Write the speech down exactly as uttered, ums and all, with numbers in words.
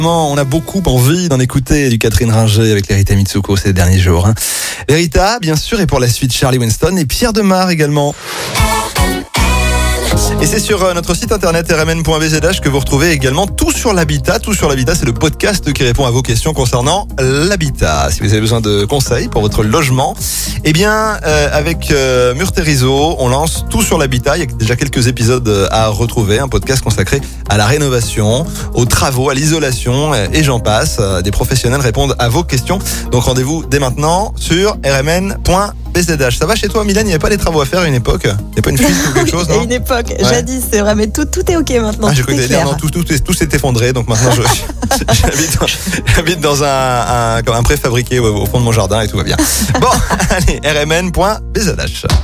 On a beaucoup envie d'en écouter du Catherine Ringer avec Lerita Mitsuko ces derniers jours. Hein. Lerita, bien sûr, et pour la suite, Charlie Winston et Pierre Demar également. Et c'est sur notre site internet r m n point b z h que vous retrouvez également Tout sur l'habitat. Tout sur l'habitat, c'est le podcast qui répond à vos questions concernant l'habitat. Si vous avez besoin de conseils pour votre logement, eh bien, euh, avec euh, Murterizo, on lance Tout sur l'habitat. Il y a déjà quelques épisodes à retrouver. Un podcast consacré à la rénovation, aux travaux, à l'isolation et j'en passe. Des professionnels répondent à vos questions. Donc rendez-vous dès maintenant sur r m n point b z h. Ça va chez toi, Mylène? Il n'y avait pas des travaux à faire à une époque? Il n'y a pas une fuite ou quelque chose, non? À une époque, Ouais. Jadis, c'est vrai, mais tout, tout est ok maintenant. Ah, je tout est connais clair. non, tout, tout, tout, tout s'est effondré, donc maintenant je, j'habite, dans, j'habite dans un, un, comme un préfabriqué au, au fond de mon jardin et tout va bien. Bon, allez, r m n point b z h.